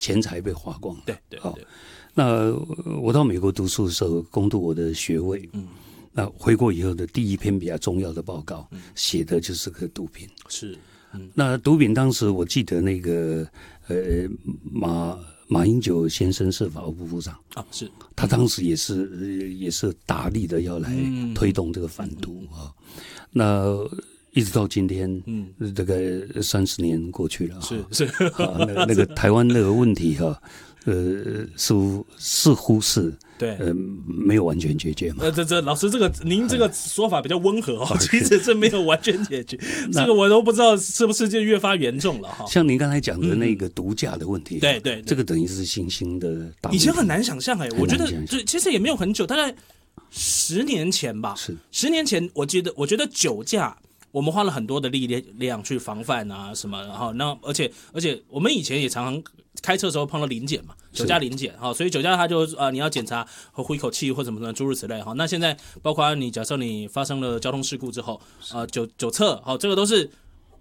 钱财被花光了。 对对对。 那我到美国读书的时候，攻读我的学位，那回国以后的第一篇比较重要的报告，写的就是个毒品。 是， 那毒品当时我记得那个马英九先生是法务部部长啊，是他当时也是大力的要来推动这个反毒啊。那一直到今天，大概30年过去了， 是啊，那个台湾那个问题哈，似乎是对， 没有完全解决嘛。 老师您这个说法比较温和哦，其实这没有完全解决，这个我都不知道是不是就越发严重了哈。 像您刚才讲的那个毒驾的问题， 对， 这个等于是新兴的大问题， 以前很难想象我觉得其实也没有很久，大概10年前吧。 是 10年前，我觉得酒驾。我们花了很多的力量去防范啊什么，然后而且我们以前也常常开车的时候碰到临检嘛，酒驾临检哈，所以酒驾他就你要检查和呼一口气或什么诸如此类哈。那现在包括假设你发生了交通事故之后，酒测好，这个都是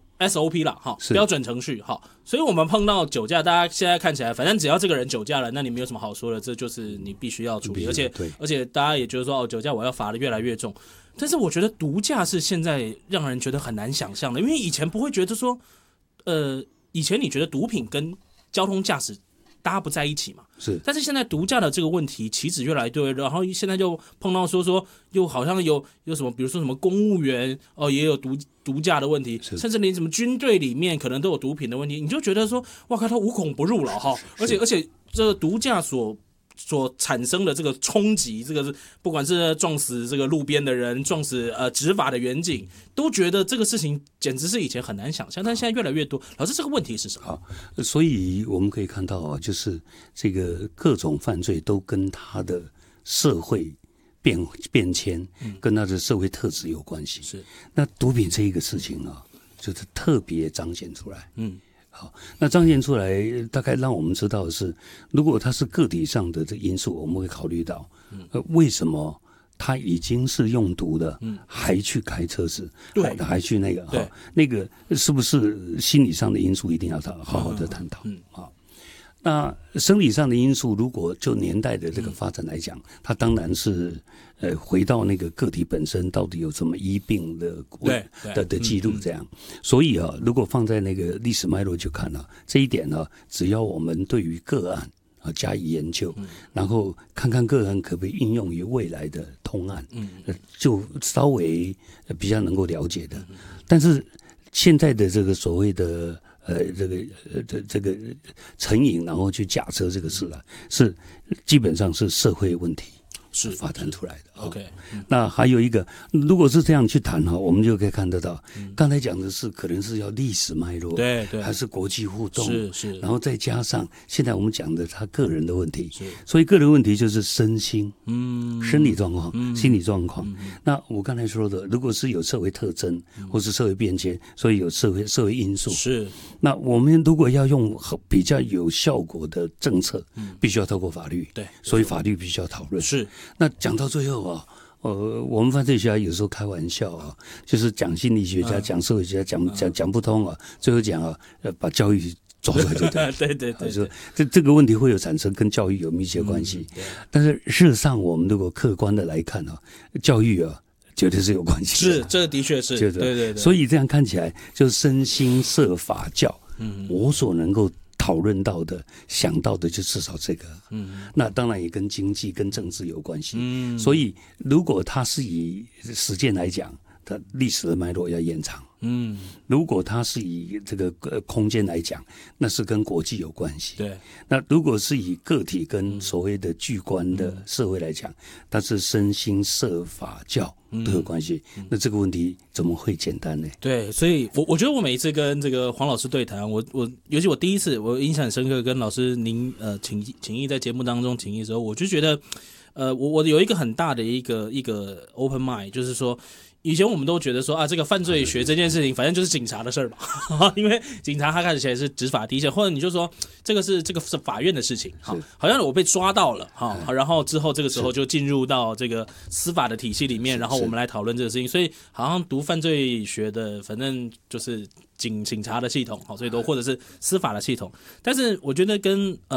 SOP 啦哈，标准程序哈。所以我们碰到酒驾，大家现在看起来，反正只要这个人酒驾了，那你没有什么好说的，这就是你必须要处理，而且大家也觉得说酒驾我要罚的越来越重。但是我觉得毒驾是现在让人觉得很难想象的，因为以前不会觉得说，以前你觉得毒品跟交通驾驶大家不在一起嘛， 是。 但是现在毒驾的这个问题棋子越来越多，然后现在就碰到说又好像有什么，比如说什么公务员也有毒驾的问题，甚至连什么军队里面可能都有毒品的问题，你就觉得说，哇靠，他无孔不入了哈，而且这个毒驾所产生的这个冲击，这个是不管是撞死这个路边的人，撞死执法的员警，都觉得这个事情简直是以前很难想象，但现在越来越多。老师，这个问题是什么？ 好，所以我们可以看到啊，就是这个各种犯罪都跟他的社会变迁，跟他的社会特质有关系。 是， 那毒品这一个事情啊，就是特别彰显出来。好，那彰显出来，大概让我们知道的是，如果它是个体上的这个因素，我们会考虑到，为什么他已经是用毒的，还去开车子， 对， 还去那个， 对， 那个是不是心理上的因素，一定要好好的探讨。好，那生理上的因素，如果就年代的这个发展来讲，它当然是回到那个个体本身到底有什么医病的记录这样。所以啊，如果放在那个历史脉络去看啊，这一点呢，只要我们对于个案加以研究，然后看看个案可不可以应用于未来的通案，就稍微比较能够了解的。但是现在的这个所谓的这个成瘾，然后去驾车这个事啊，是基本上是社会问题是发展出来的。 OK， 那还有一个，如果是这样去谈哈，我们就可以看得到，刚才讲的是可能是要历史脉络， 对， 还是国际互动， 是， 然后再加上现在我们讲的他个人的问题，所以个人问题就是身心，生理状况、心理状况。那我刚才说的，如果是有社会特征或是社会变迁，所以有社会因素， 是。 那我们如果要用比较有效果的政策，必须要透过法律， 对， 所以法律必须要讨论。 是。 那讲到最后啊，我们犯罪学家有时候开玩笑啊，就是讲心理学家、讲社会学家讲不通啊，最后讲把教育抓出来就对。对，说这个问题会有产生跟教育有密切关系，但是事实上我们如果客观的来看啊，教育啊绝对是有关系的。 是，这的确是，对。 所以这样看起来，就是身心社法教，我所能够讨论到的、想到的，就至少这个。那当然也跟经济、跟政治有关系。所以如果它是以实践来讲，它历史的脉络要延长。如果它是以这个空间来讲，那是跟国际有关系。 对。 那如果是以个体跟所谓的巨观的社会来讲，它是身心社法教都有关系。那这个问题怎么会简单呢？ 对，所以我觉得我每一次跟这个黄老师对谈，我尤其我第一次我印象很深刻，跟老师您请益在节目当中请益的时候，我就觉得我有一个很大的一个 open mind， 就是说。以前我们都觉得说这个犯罪学这件事情，反正就是警察的事儿嘛，因为警察他看起来是执法第一线，或者你就说这个是法院的事情，好像我被抓到了然后之后这个时候就进入到这个司法的体系里面，然后我们来讨论这个事情，所以好像读犯罪学的，反正就是警察的系统，所以都或者是司法的系统，但是我觉得跟